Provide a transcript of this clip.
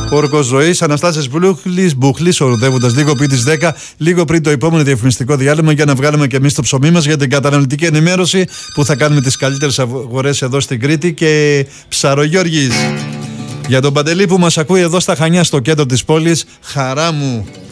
Όρκος ζωής, Αναστάσης Μπουχλής, ορουδεύοντας λίγο πριν τις 10, λίγο πριν το επόμενο διαφημιστικό διάλειμμα, για να βγάλουμε και εμείς το ψωμί μας για την καταναλωτική ενημέρωση που θα κάνουμε τις καλύτερες αγορές εδώ στην Κρήτη. Και Ψαρογιώργης. Για τον Παντελή που μας ακούει εδώ στα Χανιά, στο κέντρο της πόλης, χαρά μου.